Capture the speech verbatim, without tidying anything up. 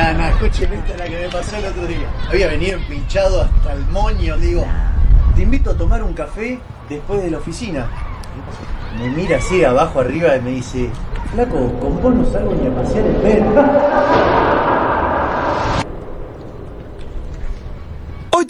no, no, escuchen, esta es la que me pasó el otro día. Había venido empinchado hasta el moño, le digo, te invito a tomar un café después de la oficina. Me mira así abajo arriba y me dice, flaco, con vos no salgo ni a pasear el perro.